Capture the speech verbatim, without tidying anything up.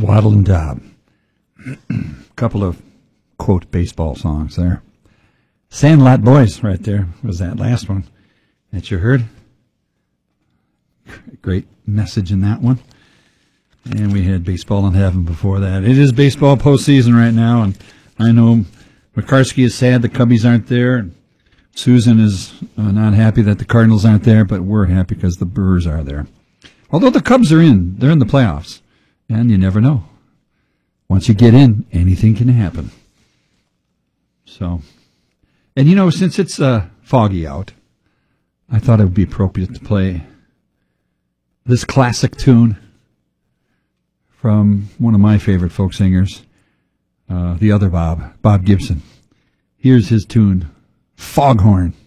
Waddle and Dob. Couple of, quote, baseball songs there. Sandlot Boys right there was that last one that you heard. Great message in that one. And we had Baseball in Heaven before that. It is baseball postseason right now, and I know McCarskey is sad the Cubbies aren't there. And Susan is uh, not happy that the Cardinals aren't there, but we're happy because the Brewers are there. Although the Cubs are in, they're in the playoffs, and you never know. Once you get in, anything can happen. So, and you know, since it's uh, foggy out, I thought it would be appropriate to play this classic tune from one of my favorite folk singers, uh, the other Bob, Bob Gibson. Here's his tune, Foghorn.